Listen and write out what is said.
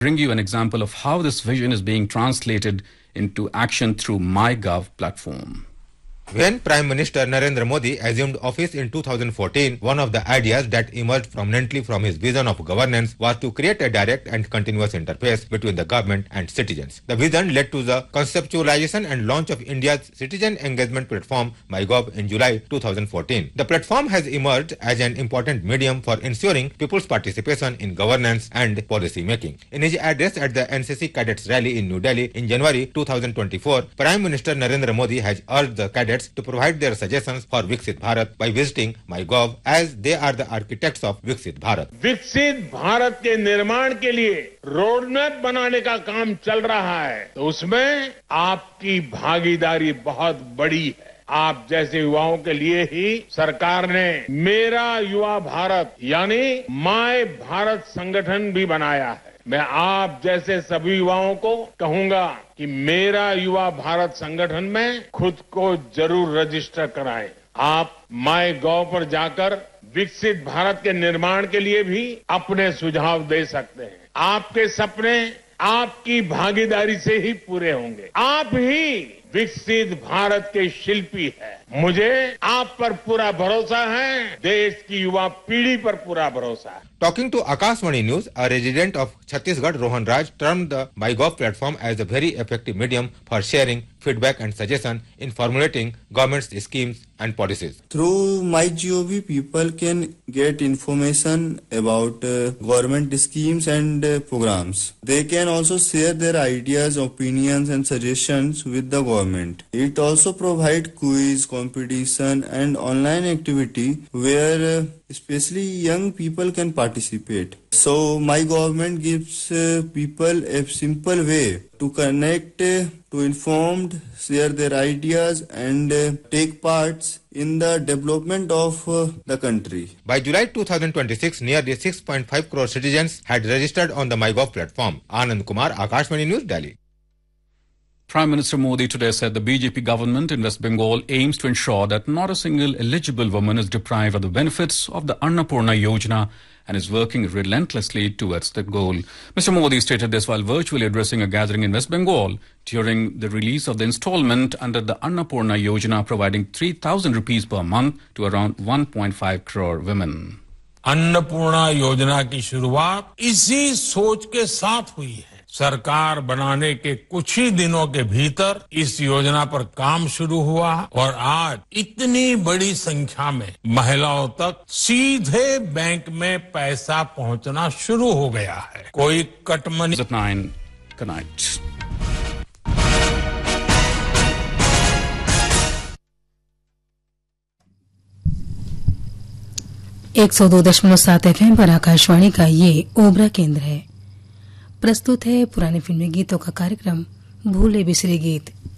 Bring you an example of how this vision is being translated into action through MyGov platform. When Prime Minister Narendra Modi assumed office in 2014, one of the ideas that emerged prominently from his vision of governance was to create a direct and continuous interface between the government and citizens. The vision led to the conceptualization and launch of India's citizen engagement platform, MyGov, in July 2014. The platform has emerged as an important medium for ensuring people's participation in governance and policy making. In his address at the NCC Cadets Rally in New Delhi in January 2024, Prime Minister Narendra Modi has urged the cadets to provide their suggestions for Viksit Bharat by visiting MyGov, as they are the architects of Viksit Bharat. विकसित भारत के निर्माण के लिए road map बनाने का काम चल रहा है, तो उसमें आपकी भागीदारी बहुत बड़ी है। आप जैसे युवाओं के लिए ही सरकार ने मेरा युवा भारत यानी माय भारत संगठन भी बनाया है। मैं आप जैसे सभी युवाओं को कहूंगा कि मेरा युवा भारत संगठन में खुद को जरूर रजिस्टर कराएं। आप MyGov पर जाकर विकसित भारत के निर्माण के लिए भी अपने सुझाव दे सकते हैं। आपके सपने आपकी भागीदारी से ही पूरे होंगे। आप ही विकसित भारत के शिल्पी हैं। मुझे आप पर पूरा भरोसा है, देश की युवा पीढ़ी पर पूरा भरोसा है। Talking to Akashvani News, a resident of Chhattisgarh, Rohan Raj, termed the MyGov platform as a very effective medium for sharing feedback and suggestion in formulating government's schemes and policies. Through MyGov, people can get information about government schemes and programs. They can also share their ideas, opinions and suggestions with the government. It also provides quiz, competition and online activity where especially young people can participate. So my government gives people a simple way to connect, to informed, share their ideas and take parts in the development of the country. By July 2026, nearly 6.5 crore citizens had registered on the MyGov platform. Anand Kumar, Akashvani News, Delhi. Prime Minister Modi today said the BJP government in West Bengal aims to ensure that not a single eligible woman is deprived of the benefits of the Annapurna Yojana and is working relentlessly towards the goal. Mr. Modi stated this while virtually addressing a gathering in West Bengal during the release of the installment under the Annapurna Yojana, providing 3,000 rupees per month to around 1.5 crore women. Annapurna योजना की शुरुआत इसी सोच के साथ हुई है। सरकार बनाने के कुछ ही दिनों के भीतर इस योजना पर काम शुरू हुआ और आज इतनी बड़ी संख्या में महिलाओं तक सीधे बैंक में पैसा पहुंचना शुरू हो गया है। कोई कटमनी। At 9, good night. एक 102.7 FM पर आकाशवाणी का ये ओबरा केंद्र है। प्रस्तुत है पुराने फिल्मी गीतों का कार्यक्रम भूले बिसरे गीत।